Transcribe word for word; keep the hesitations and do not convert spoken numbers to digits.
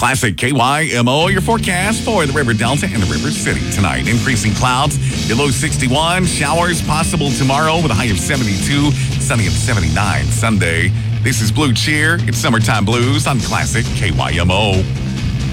Classic K Y M O, your forecast for the River Delta and the River City tonight. Increasing clouds, below sixty-one. Showers possible tomorrow with a high of seventy-two. Sunny at seventy-nine Sunday. This is Blue Cheer. It's Summertime Blues on Classic K Y M O.